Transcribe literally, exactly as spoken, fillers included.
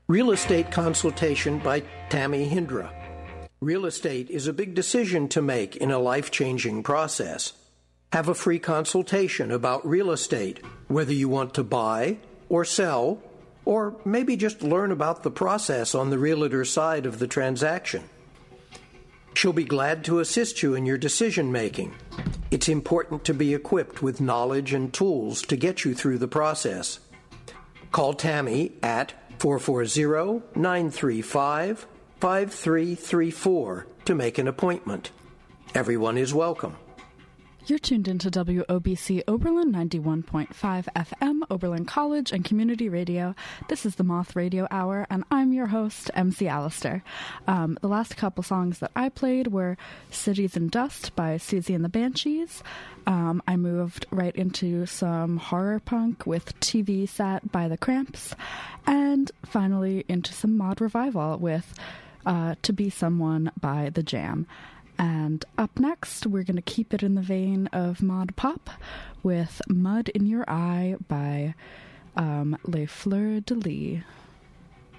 Real Estate Consultation by Tammy Hindra. Real estate is a big decision to make in a life-changing process. Have a free consultation about real estate, whether you want to buy or sell, or maybe just learn about the process on the realtor side of the transaction. She'll be glad to assist you in your decision-making. It's important to be equipped with knowledge and tools to get you through the process. Call Tammy at four four zero, nine three five, five three three four to make an appointment. Everyone is welcome. You're tuned into W O B C Oberlin ninety-one point five F M, Oberlin College and Community Radio. This is the Moth Radio Hour, and I'm your host, M C Allister. Um, the last couple songs that I played were Cities and Dust by Susie and the Banshees. Um, I moved right into some horror punk with T V Set by the Cramps, and finally into some mod revival with uh, To Be Someone by The Jam. And up next, we're going to keep it in the vein of mod pop with Mud in Your Eye by um, Les Fleurs de Lis.